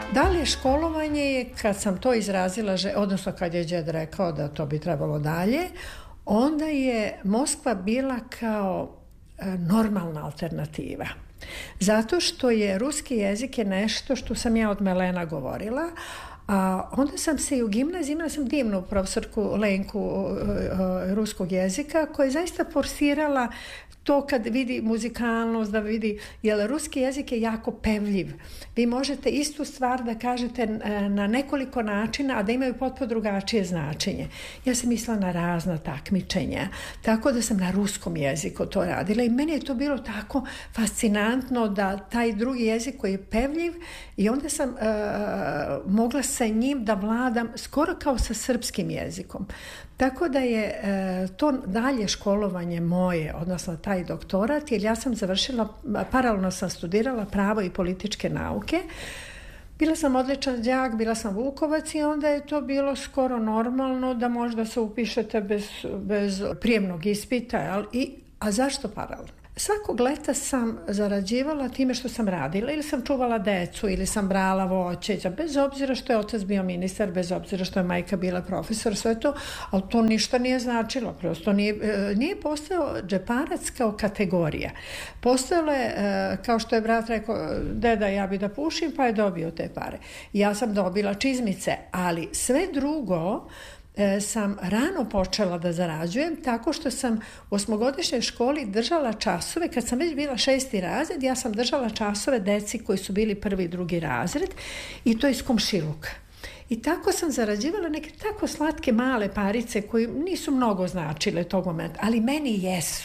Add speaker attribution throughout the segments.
Speaker 1: Dalje školovanje je, kad sam to izrazila, odnosno kad je djed rekao da to bi trebalo dalje, onda je Moskva bila kao normalna alternativa. Zato što je ruski jezik je nešto što sam ja od malena govorila, a onda sam se i u gimnaziji, imala sam divnu profesorku Lenku ruskog jezika koja je zaista forsirala to kad vidi muzikalnost, da vidi, jer ruski jezik je jako pevljiv. Vi možete istu stvar da kažete na nekoliko načina, a da imaju potpuno drugačije značenje. Ja sam mislila na razna takmičenja, tako da sam na ruskom jeziku to radila i meni je to bilo tako fascinantno da taj drugi jezik koji je pevljiv i onda sam mogla sa njim da vladam skoro kao sa srpskim jezikom. Tako da je to dalje školovanje moje, odnosno taj doktorat, jer ja sam završila, paralelno sam studirala pravo i političke nauke. Bila sam odličan đak, bila sam Vukovac i onda je to bilo skoro normalno da možda se upišete bez prijemnog ispita. A zašto paralelno? Svakog leta sam zarađivala time što sam radila, ili sam čuvala decu, ili sam brala voće, bez obzira što je otac bio ministar, bez obzira što je majka bila profesor, sve to, ali to ništa nije značilo, prosto nije postojao džeparac kao kategorija. Postojalo je, kao što je brat rekao, deda ja bi da pušim, pa je dobio te pare. Ja sam dobila čizmice, ali sve drugo sam rano počela da zarađujem tako što sam u 8-godišnjoj školi držala časove, kad sam već bila 6. razred, ja sam držala časove deci koji su bili 1. i 2. razred i to iz komšiluka. I tako sam zarađivala neke tako slatke male parice koje nisu mnogo značile tog momenta, ali meni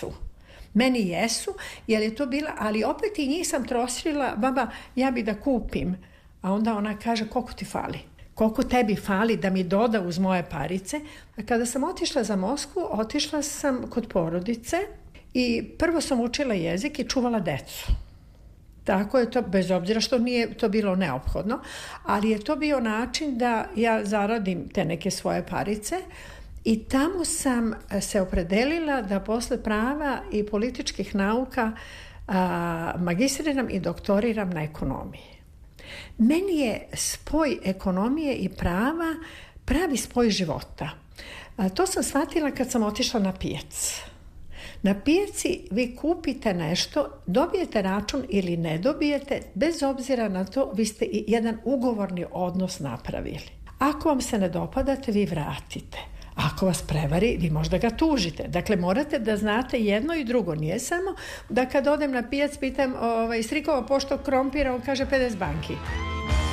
Speaker 1: jesu, jer je to bila, ali opet i njih sam trošila, baba, ja bi da kupim, a onda ona kaže, koliko ti fali? Koliko tebi fali da mi doda uz moje parice. A kada sam otišla za Moskvu, otišla sam kod porodice i prvo sam učila jezik i čuvala decu. Tako je to, bez obzira što nije to bilo neophodno, ali je to bio način da ja zaradim te neke svoje parice i tamo sam se opredelila da posle prava i političkih nauka magistriram i doktoriram na ekonomiji. Meni je spoj ekonomije i prava pravi spoj života. To sam shvatila kad sam otišla na pijac. Na pijaci vi kupite nešto, dobijete račun ili ne dobijete, bez obzira na to vi ste i jedan ugovorni odnos napravili. Ako vam se ne dopadate, vi vratite. Ako vas prevari, vi možda ga tužite. Dakle, morate da znate jedno i drugo. Nije samo da kad odem na pijac pitam strikova pošto krompira, on kaže 50 banki.